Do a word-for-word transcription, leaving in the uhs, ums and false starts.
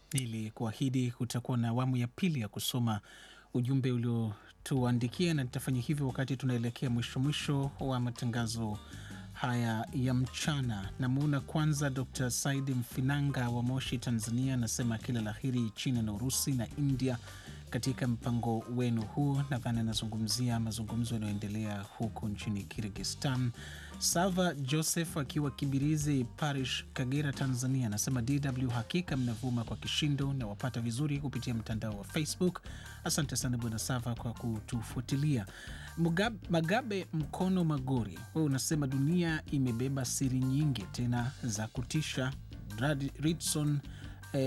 Ili kuahidi kutakuwa na awamu ya pili ya kusoma ujumbe uliotuandikia, na nitafanya hivyo wakati tunaelekea mwisho mwisho wa matangazo haya ya mchana. Namuona kwanza Dr. Said Mfinanga wa Moshi, Tanzania, anasema kila la heri China na Urusi na India katika mpango wenu huu. Nadhani anazungumzia mazungumzo yanayoendelea huku nchini Kyrgyzstan. Sava Joseph akiwa Kibirizi Parish, Kagera, Tanzania, anasema D W hakika mnavuma kwa kishindo na wapata vizuri kupitia mtandao wa Facebook. Asante sana bwana Sava kwa kutufuatilia. Mugabe, Magabe Mkono Magori, wewe unasema dunia imebeba siri nyingi tena za kutisha. Brad Ritson